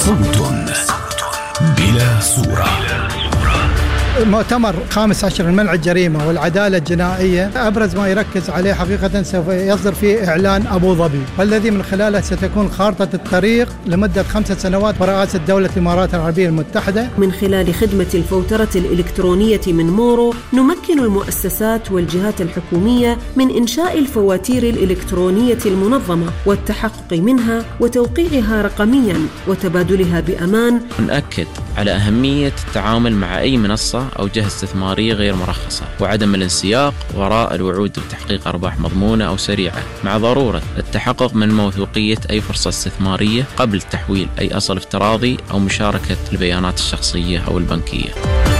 صوت بلا صورة. مؤتمر 15 لمنع الجريمة والعدالة الجنائية أبرز ما يركز عليه حقيقة سوف يصدر فيه إعلان أبو ظبي، والذي من خلاله ستكون خارطة الطريق لمدة 5 سنوات برئاسة دولة الإمارات العربية المتحدة. من خلال خدمة الفوترة الإلكترونية من مورو نمكن المؤسسات والجهات الحكومية من إنشاء الفواتير الإلكترونية المنظمة والتحقق منها وتوقيعها رقمياً وتبادلها بأمان. نأكد على أهمية التعامل مع أي منصة أو جهة استثمارية غير مرخصة، وعدم الانسياق وراء الوعود بتحقيق أرباح مضمونة أو سريعة، مع ضرورة التحقق من موثوقية أي فرصة استثمارية قبل تحويل أي أصل افتراضي أو مشاركة البيانات الشخصية أو البنكية.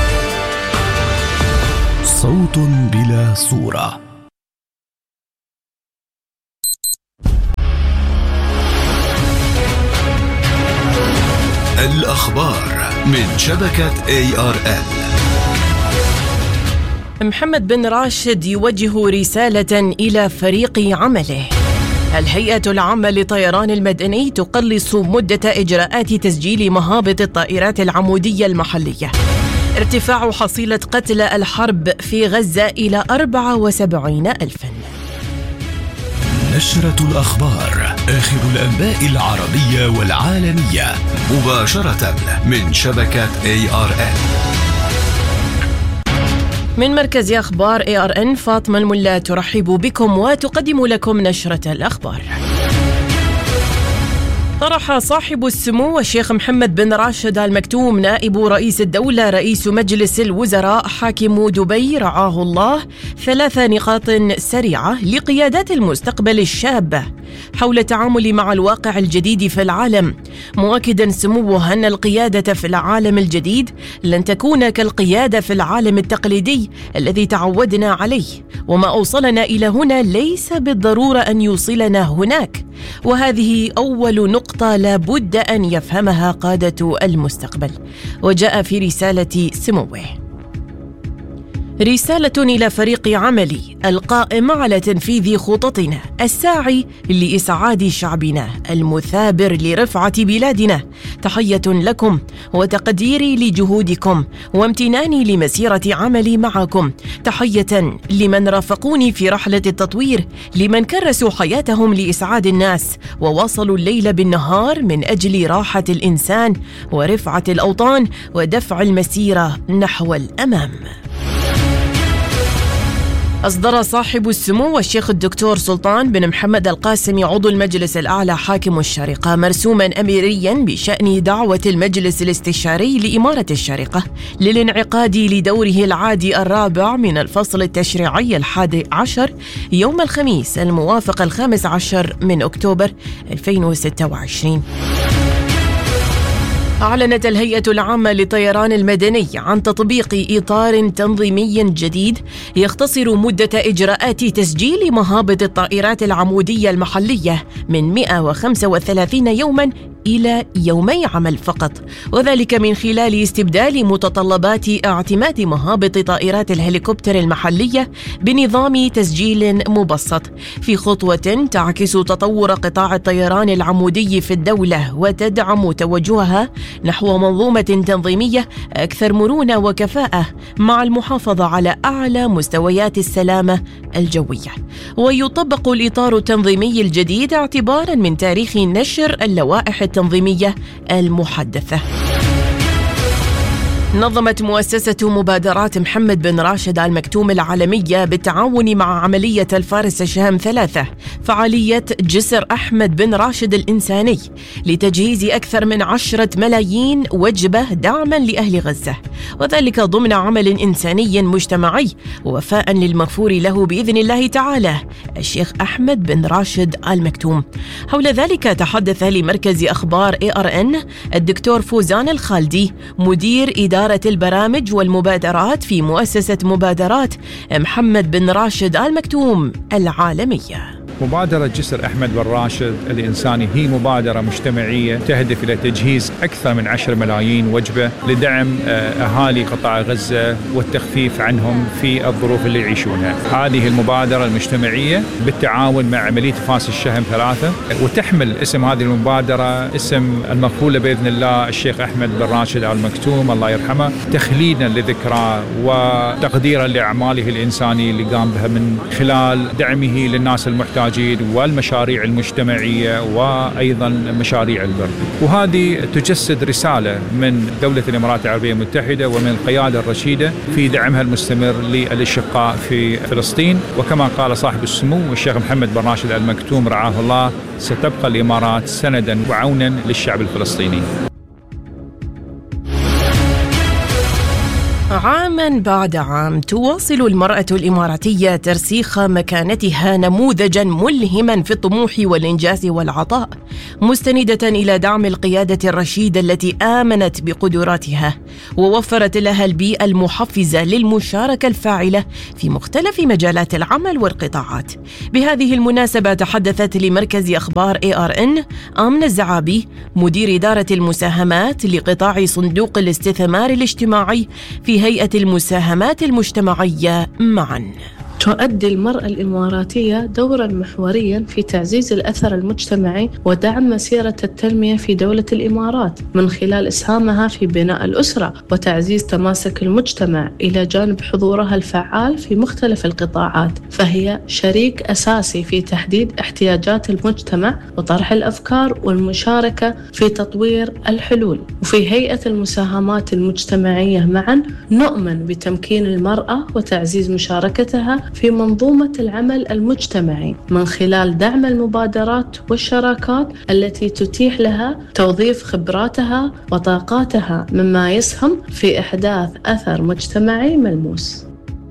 صوت بلا صورة. الأخبار من شبكة ARN. محمد بن راشد يوجه رسالة إلى فريق عمله. الهيئة العامة للطيران المدني تقلص مدة إجراءات تسجيل مهابط الطائرات العمودية المحلية. ارتفاع حصيلة قتلى الحرب في غزة إلى 74,000. نشرة الأخبار، آخر الأنباء العربية والعالمية، مباشرة من شبكة ARN. من مركز أخبار ARN فاطمة الملا ترحب بكم وتقدم لكم نشرة الأخبار. طرح صاحب السمو الشيخ محمد بن راشد آل مكتوم نائب رئيس الدولة رئيس مجلس الوزراء حاكم دبي رعاه الله 3 نقاط سريعة لقيادات المستقبل الشابة حول التعامل مع الواقع الجديد في العالم، مؤكدا سموه أن القيادة في العالم الجديد لن تكون كالقيادة في العالم التقليدي الذي تعودنا عليه، وما أوصلنا إلى هنا ليس بالضرورة أن يوصلنا هناك، وهذه أول نقطة لا بد أن يفهمها قادة المستقبل. وجاء في رسالة سموه: رسالة إلى فريق عملي القائم على تنفيذ خططنا، الساعي لإسعاد شعبنا، المثابر لرفعة بلادنا. تحية لكم وتقديري لجهودكم وامتناني لمسيرة عملي معكم. تحية لمن رافقوني في رحلة التطوير، لمن كرسوا حياتهم لإسعاد الناس وواصلوا الليل بالنهار من أجل راحة الإنسان ورفعة الأوطان ودفع المسيرة نحو الأمام. أصدر صاحب السمو الشيخ الدكتور سلطان بن محمد القاسمي عضو المجلس الأعلى حاكم الشارقة مرسوما أميريا بشأن دعوة المجلس الاستشاري لإمارة الشارقة للانعقاد لدوره العادي الرابع من الفصل التشريعي 11 يوم الخميس الموافق 15 من أكتوبر 2026. أعلنت الهيئة العامة للطيران المدني عن تطبيق إطار تنظيمي جديد يختصر مدة إجراءات تسجيل مهابط الطائرات العمودية المحلية من 135 يوماً إلى 2 عمل فقط، وذلك من خلال استبدال متطلبات اعتماد مهابط طائرات الهليكوبتر المحلية بنظام تسجيل مبسط، في خطوة تعكس تطور قطاع الطيران العمودي في الدولة وتدعم توجهها نحو منظومة تنظيمية أكثر مرونة وكفاءة مع المحافظة على أعلى مستويات السلامة الجوية. ويطبق الإطار التنظيمي الجديد اعتباراً من تاريخ نشر اللوائح التنظيمية المحدثة. نظمت مؤسسة مبادرات محمد بن راشد آل مكتوم العالمية بالتعاون مع عملية الفارس الشام 3 فعالية جسر أحمد بن راشد الإنساني لتجهيز أكثر من 10 ملايين وجبة دعما لأهل غزة، وذلك ضمن عمل إنساني مجتمعي وفاء للمغفور له بإذن الله تعالى الشيخ أحمد بن راشد آل مكتوم. حول ذلك تحدث لمركز أخبار ARN الدكتور فوزان الخالدي مدير إدارة البرامج والمبادرات في مؤسسة مبادرات محمد بن راشد آل مكتوم العالمية. مبادرة جسر أحمد بن راشد الإنساني هي مبادرة مجتمعية تهدف إلى تجهيز أكثر من 10 ملايين وجبة لدعم أهالي قطاع غزة والتخفيف عنهم في الظروف اللي يعيشونها. هذه المبادرة المجتمعية بالتعاون مع عملية فاس الشهم 3، وتحمل اسم هذه المبادرة اسم المقبولة بإذن الله الشيخ أحمد بن راشد آل مكتوم الله يرحمه، تخليدا لذكراه وتقديرا لأعماله الإنسانية اللي قام بها من خلال دعمه للناس المحتاجين والمشاريع المجتمعية وأيضا مشاريع البر. وهذه تجسد رسالة من دولة الإمارات العربية المتحدة ومن القيادة الرشيدة في دعمها المستمر للأشقاء في فلسطين. وكما قال صاحب السمو الشيخ محمد بن راشد آل مكتوم رعاه الله، ستبقى الإمارات سندا وعونا للشعب الفلسطيني. عاماً بعد عام تواصل المرأة الإماراتية ترسيخ مكانتها نموذجاً ملهماً في الطموح والإنجاز والعطاء، مستندة إلى دعم القيادة الرشيدة التي آمنت بقدراتها ووفرت لها البيئة المحفزة للمشاركة الفاعلة في مختلف مجالات العمل والقطاعات. بهذه المناسبة تحدثت لمركز أخبار ARN آمنة الزعابي مدير إدارة المساهمات لقطاع صندوق الاستثمار الاجتماعي في هيئة المساهمات المجتمعية معاً. تؤدي المرأة الإماراتية دوراً محورياً في تعزيز الأثر المجتمعي ودعم مسيرة التنمية في دولة الإمارات من خلال إسهامها في بناء الأسرة وتعزيز تماسك المجتمع إلى جانب حضورها الفعال في مختلف القطاعات، فهي شريك أساسي في تحديد احتياجات المجتمع وطرح الأفكار والمشاركة في تطوير الحلول. وفي هيئة المساهمات المجتمعية معاً نؤمن بتمكين المرأة وتعزيز مشاركتها في منظومة العمل المجتمعي من خلال دعم المبادرات والشراكات التي تتيح لها توظيف خبراتها وطاقاتها، مما يسهم في إحداث أثر مجتمعي ملموس.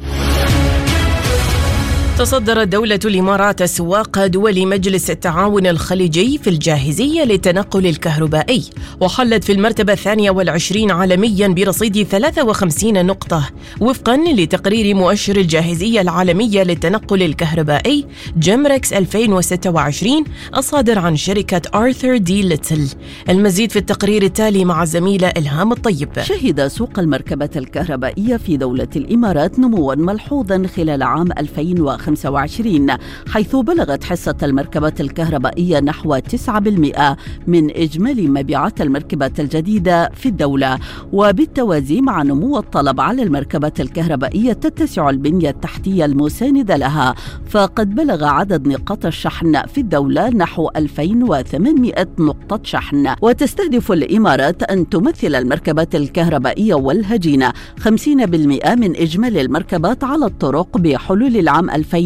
تصدرت دولة الإمارات سواق دول مجلس التعاون الخليجي في الجاهزية للتنقل الكهربائي، وحلت في المرتبة 22 عالمياً برصيد 53 نقطة وفقاً لتقرير مؤشر الجاهزية العالمية للتنقل الكهربائي جيمركس 2026 الصادر عن شركة آرثر دي ليتل. المزيد في التقرير التالي مع الزميلة إلهام الطيب. شهد سوق المركبة الكهربائية في دولة الإمارات نمواً ملحوظاً خلال عام 2025 حيث بلغت حصة المركبات الكهربائية نحو 9% من إجمالي مبيعات المركبات الجديدة في الدولة. وبالتوازي مع نمو الطلب على المركبات الكهربائية تتسع البنية التحتية المساندة لها، فقد بلغ عدد نقاط الشحن في الدولة نحو 2800 نقطة شحن. وتستهدف الإمارات أن تمثل المركبات الكهربائية والهجينة 50% من إجمالي المركبات على الطرق بحلول العام 2050.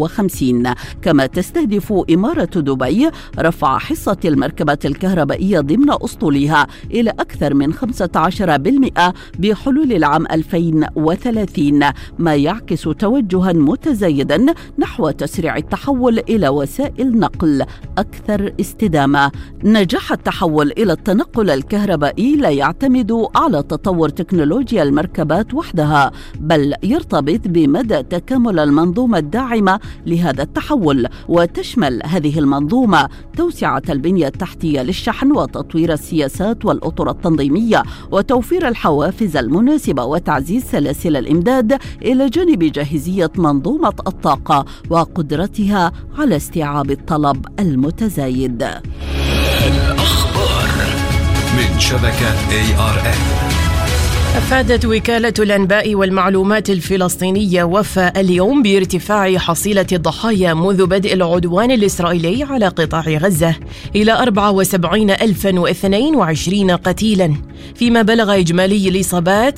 كما تستهدف إمارة دبي رفع حصة المركبات الكهربائية ضمن أسطولها إلى أكثر من 15% بحلول العام 2030، ما يعكس توجها متزايدا نحو تسريع التحول إلى وسائل نقل أكثر استدامة. نجاح التحول إلى التنقل الكهربائي لا يعتمد على تطور تكنولوجيا المركبات وحدها، بل يرتبط بمدى تكامل المنظومة الداعمة لهذا التحول، وتشمل هذه المنظومة توسعة البنية التحتية للشحن وتطوير السياسات والأطر التنظيمية وتوفير الحوافز المناسبة وتعزيز سلاسل الإمداد، إلى جانب جاهزية منظومة الطاقة وقدرتها على استيعاب الطلب المتزايد. الأخبار من شبكة ARN. أفادت وكالة الأنباء والمعلومات الفلسطينية وفا اليوم بارتفاع حصيلة الضحايا منذ بدء العدوان الإسرائيلي على قطاع غزة إلى 74,022 قتيلاً، فيما بلغ إجمالي الإصابات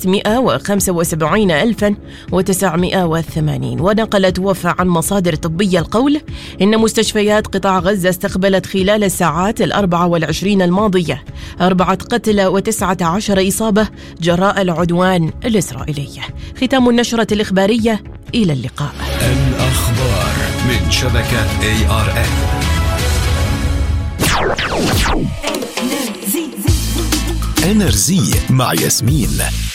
175,980. ونقلت وفا عن مصادر طبية القول إن مستشفيات قطاع غزة استقبلت خلال الساعات 24 الماضية 4 قتلى و19 إصابة جراء العدوان الإسرائيلي. ختام النشرة الإخبارية، إلى اللقاء. الأخبار من شبكة ARN. إنرزي مع ياسمين.